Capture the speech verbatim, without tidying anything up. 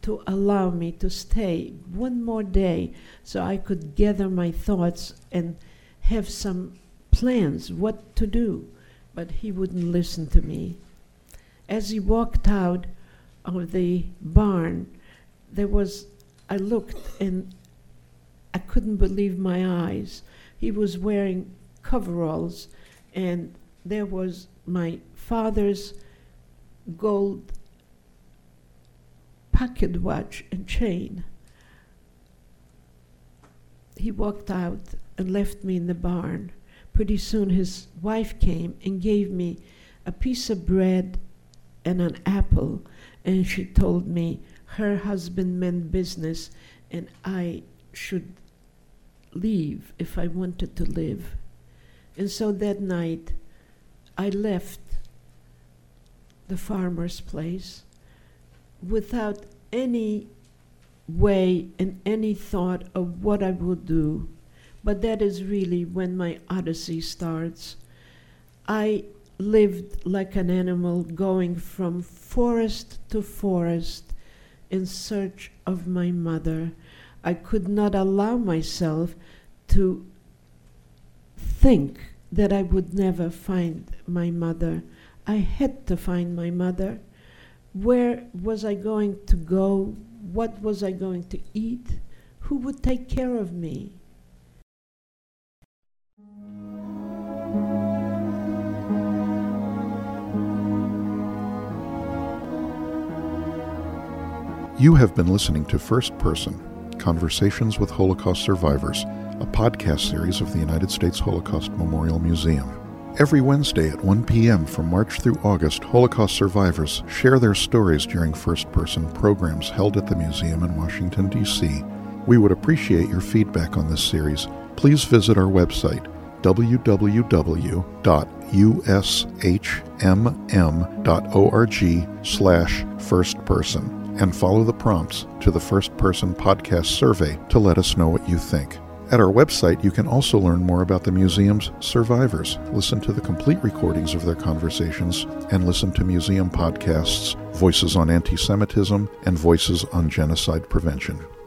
to allow me to stay one more day so I could gather my thoughts and have some plans what to do. But he wouldn't listen to me. As he walked out of the barn, there was, I looked and I couldn't believe my eyes. He was wearing coveralls, and there was my father's gold pocket watch and chain. He walked out and left me in the barn. Pretty soon his wife came and gave me a piece of bread and an apple, and she told me her husband meant business and I should leave if I wanted to live. And so that night I left the farmer's place without any way and any thought of what I would do. But that is really when my odyssey starts. I lived like an animal going from forest to forest in search of my mother. I could not allow myself to think that I would never find my mother. I had to find my mother. Where was I going to go? What was I going to eat? Who would take care of me? You have been listening to First Person, Conversations with Holocaust Survivors, a podcast series of the United States Holocaust Memorial Museum. Every Wednesday at one p.m. from March through August, Holocaust survivors share their stories during first-person programs held at the museum in Washington, D C We would appreciate your feedback on this series. Please visit our website, w w w dot u s h m m dot org slash first person, and follow the prompts to the First Person Podcast survey to let us know what you think. At our website, you can also learn more about the museum's survivors, listen to the complete recordings of their conversations, and listen to museum podcasts, Voices on Anti-Semitism and Voices on Genocide Prevention.